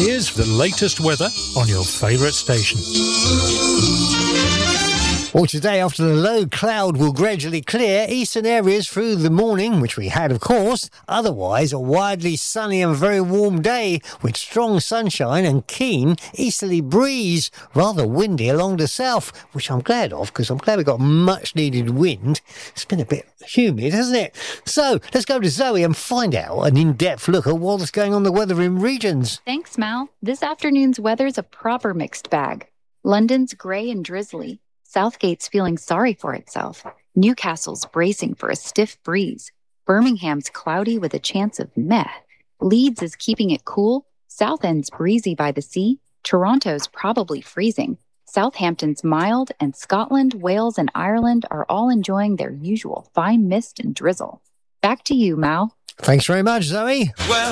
Here's the latest weather on your favourite station. Well, today, after the low cloud will gradually clear, eastern areas through the morning, which we had, of course. Otherwise, a widely sunny and very warm day with strong sunshine and keen easterly breeze. Rather windy along the south, which I'm glad of, because I'm glad we got much needed wind. It's been a bit humid, hasn't it? So, let's go to Zoe and find out an in-depth look at what's going on in the weather in regions. Thanks, Mal. This afternoon's weather's a proper mixed bag. London's grey and drizzly. Southgate's feeling sorry for itself. Newcastle's bracing for a stiff breeze. Birmingham's cloudy with a chance of meh. Leeds is keeping it cool. Southend's breezy by the sea. Toronto's probably freezing. Southampton's mild, and Scotland, Wales, and Ireland are all enjoying their usual fine mist and drizzle. Back to you, Mao. Thanks very much, Zoe. Well,